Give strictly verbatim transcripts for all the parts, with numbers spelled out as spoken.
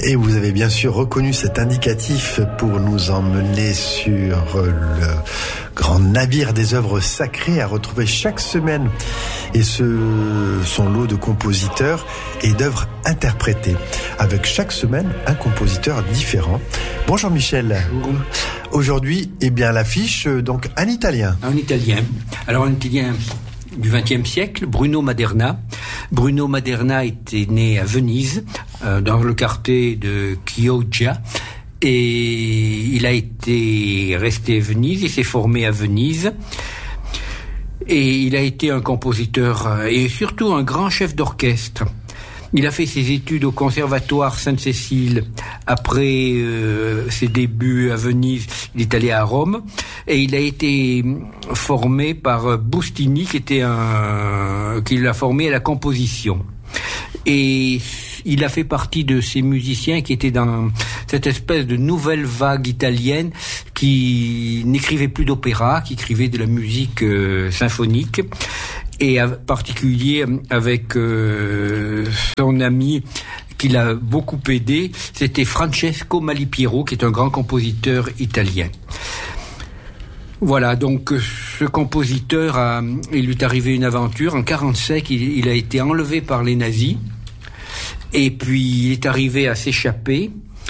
Et vous avez bien sûr reconnu cet indicatif pour nous emmener sur le grand navire des œuvres sacrées à retrouver chaque semaine, et ce son lot de compositeurs et d'œuvres interprétées, avec chaque semaine un compositeur différent. Bonjour Michel. Bonjour. Aujourd'hui, eh bien l'affiche donc un Italien. Un Italien. Alors un Italien du vingtième siècle, Bruno Maderna. Bruno Maderna était né à Venise, euh, dans le quartier de Chioggia, et il a été resté à Venise, il s'est formé à Venise, et il a été un compositeur et surtout un grand chef d'orchestre. Il a fait ses études au conservatoire Sainte-Cécile. Après euh, ses débuts à Venise, il est allé à Rome et il a été formé par Bustini, qui était un qui l'a formé à la composition. Et il a fait partie de ces musiciens qui étaient dans cette espèce de nouvelle vague italienne, qui n'écrivait plus d'opéra, qui écrivait de la musique euh, symphonique. Et en particulier avec euh, son ami qui l'a beaucoup aidé, c'était Francesco Malipiero, qui est un grand compositeur italien. Voilà, donc ce compositeur, a, il lui est arrivé une aventure. En quarante-cinq, il, il a été enlevé par les nazis, et puis il est arrivé à s'échapper.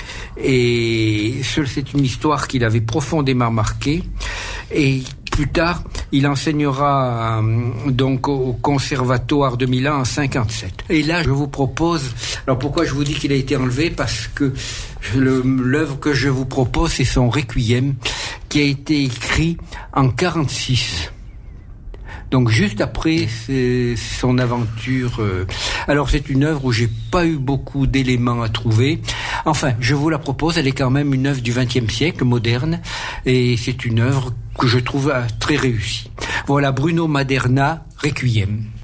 Et c'est une histoire qu'il avait profondément marquée. Et plus tard, il enseignera euh, donc au Conservatoire de Milan en cinquante-sept. Et là, je vous propose... Alors pourquoi je vous dis qu'il a été enlevé ? Parce que le, l'œuvre que je vous propose, c'est son Requiem, qui a été écrit en quarante-six. Donc juste après c'est son aventure. Euh... Alors c'est une œuvre où j'ai pas eu beaucoup d'éléments à trouver. Enfin, je vous la propose. Elle est quand même une œuvre du vingtième siècle, moderne, et c'est une œuvre que je trouve très réussie. Voilà, Bruno Maderna, Requiem.